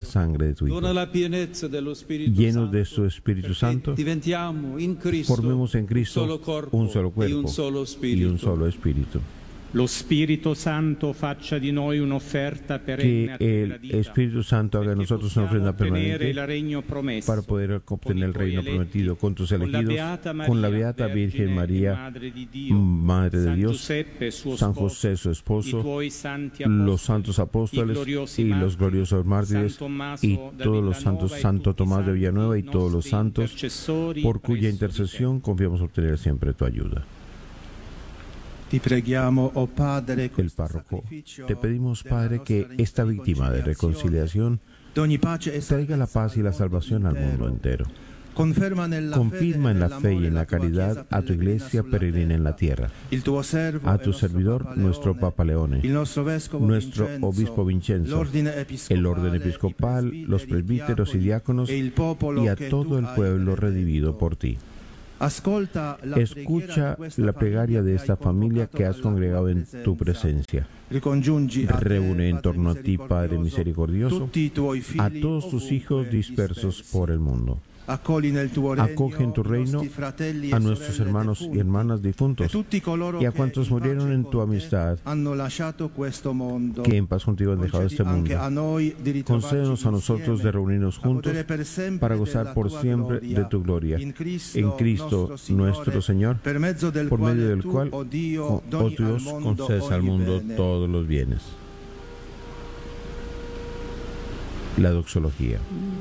sangre de tu Hijo. Llenos de su Espíritu Santo, formemos en Cristo un solo cuerpo y un solo espíritu. Lo Spirito Santo faccia di noi un'offerta perenne a te, Que el Espíritu Santo haga de nosotros una ofrenda permanente para poder obtener el reino prometido con tus elegidos, con la Beata Virgen María, Madre de Dios, San José su esposo, los santos apóstoles y los gloriosos mártires y todos los santos, Santo Tomás de Villanueva y todos los santos, por cuya intercesión confiamos obtener siempre tu ayuda. El párroco, te pedimos, Padre, que esta víctima de reconciliación traiga la paz y la salvación al mundo entero. Confirma en la fe y en la caridad a tu Iglesia peregrina en la tierra, a tu servidor, nuestro Papa Leone, nuestro Obispo Vincenzo, el orden episcopal, los presbíteros y diáconos, y a todo el pueblo redimido por ti. Escucha la plegaria de esta familia que has congregado en tu presencia. Reúne en torno a ti, Padre misericordioso, a todos tus hijos dispersos por el mundo. Acoge en tu reino a nuestros hermanos y hermanas difuntos y a cuantos murieron en tu amistad, que en paz contigo han dejado este mundo. Concédenos a nosotros de reunirnos juntos para gozar por siempre de tu gloria. En Cristo nuestro Señor, por medio del cual, oh Dios, concedes al mundo todos los bienes. La doxología.